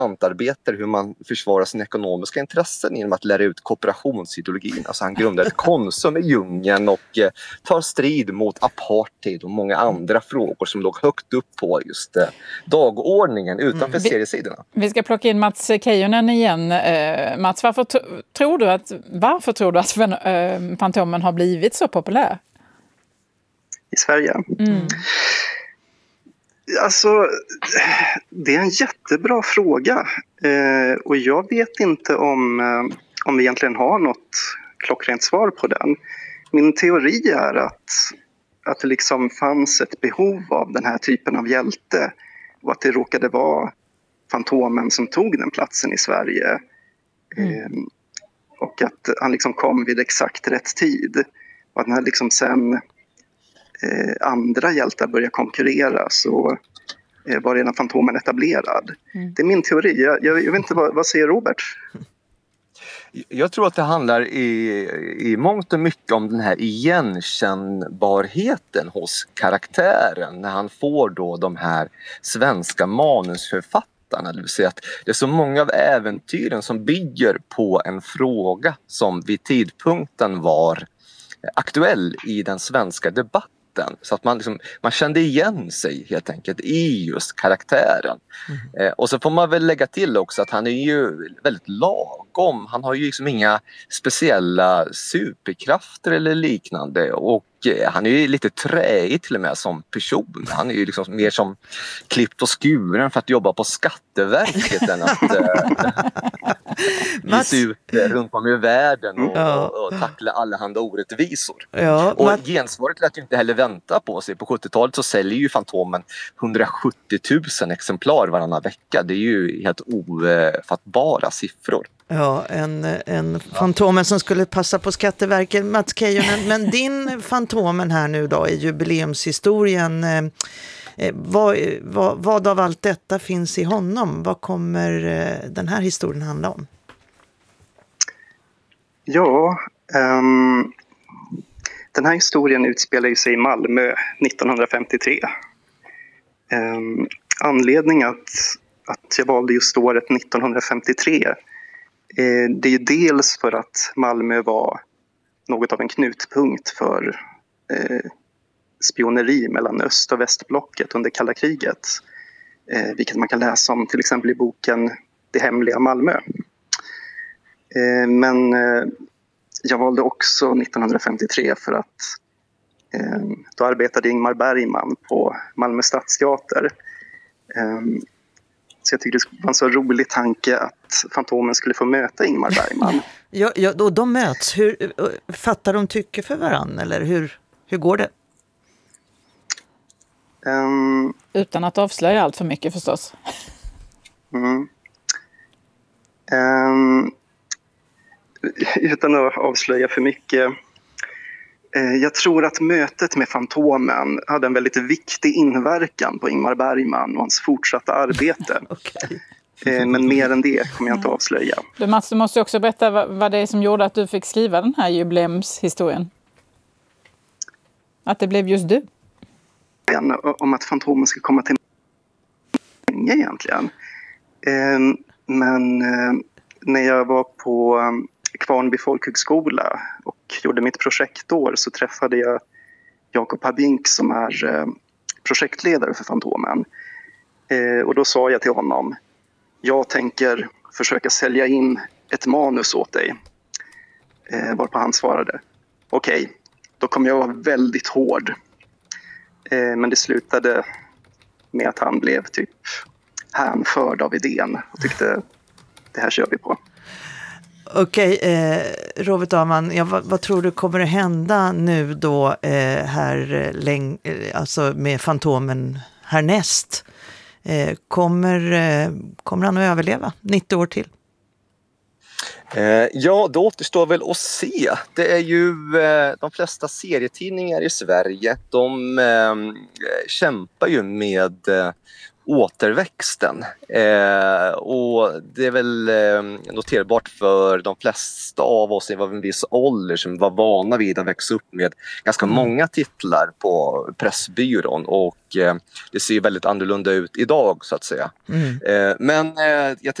arbete hur man försvarar sina ekonomiska intressen genom att lära ut kooperationsideologin. Alltså han grundade ett Konsum i djungeln och tar strid mot apartheid och många andra frågor som låg högt upp på just dagordningen utanför seriesidorna. Vi ska plocka in Mats Keijonen igen. Mats, varför tror du att Fantomen har blivit så populär? I Sverige? Alltså, det är en jättebra fråga. Och jag vet inte om vi egentligen har något klockrent svar på den. Min teori är att det liksom fanns ett behov av den här typen av hjälte. Och att det råkade vara Fantomen som tog den platsen i Sverige. Och att han liksom kom vid exakt rätt tid. Och att när liksom sen andra hjältar började konkurrera så var redan Fantomen etablerad. Det är min teori. Jag vet inte, vad säger Robert? Jag tror att det handlar i mångt och mycket om den här igenkännbarheten hos karaktären när han får då de här svenska manusförfattarna. Det vill säga att det är så många av äventyren som bygger på en fråga som vid tidpunkten var aktuell i den svenska debatten. Så att man kände igen sig helt enkelt i just karaktären. Och så får man väl lägga till också att han är ju väldigt lagom. Han har ju liksom inga speciella superkrafter eller liknande. Och han är ju lite träig till och med som person. Han är ju liksom mer som klippt och skuren för att jobba på Skatteverket än att visa ut runt om i världen och tackla allehanda orättvisor. Ja, och gensvaret lät ju inte heller vänta på sig. På 70-talet så säljer ju Fantomen 170 000 exemplar varannan vecka. Det är ju helt ofattbara siffror. Ja, en Fantomen som skulle passa på Skatteverket, Mats Keijonen. Men din Fantomen här nu då i jubileumshistorien, vad av allt detta finns i honom? Vad kommer den här historien handla om? Ja, den här historien utspelar sig i Malmö 1953. Anledningen att jag valde just året 1953 det är ju dels för att Malmö var något av en knutpunkt för spioneri mellan öst- och västblocket under kalla kriget. Vilket man kan läsa om till exempel i boken Det hemliga Malmö. Men jag valde också 1953 för att då arbetade Ingmar Bergman på Malmö stadsteater. Så jag tyckte det var en så rolig tanke att Fantomen skulle få möta Ingmar Bergman. Ja, då de möts. Fattar de tycke för varann? Eller hur går det? Utan att avslöja allt för mycket förstås. Utan att avslöja för mycket. Jag tror att mötet med Fantomen hade en väldigt viktig inverkan på Ingmar Bergman och hans fortsatta arbete. Okay. Men mer än det kommer jag inte avslöja. Mats, du måste också berätta vad det är som gjorde att du fick skriva den här jubileumshistorien. Att det blev just du. Om att Fantomen ska komma till länge egentligen. Men när jag var på Kvarnby folkhögskola och gjorde mitt projektår så träffade jag Jakob Habink som är projektledare för Fantomen. Och då sa jag till honom, jag tänker försöka sälja in ett manus åt dig. Varpå han svarade, okej, då kommer jag vara väldigt hård. Men det slutade med att han blev typ hänförd av idén och tyckte det här kör vi på. Okej, Robert Ahlman, vad tror du kommer att hända nu då alltså med Fantomen härnäst? Kommer han att överleva 90 år till? Ja, då återstår väl att se. Det är ju de flesta serietidningar i Sverige, de kämpar ju med återväxten. Och det är väl noterbart för de flesta av oss av en viss ålder som var vana vid att växa upp med ganska många titlar på Pressbyrån, och det ser väldigt annorlunda ut idag så att säga. Men jag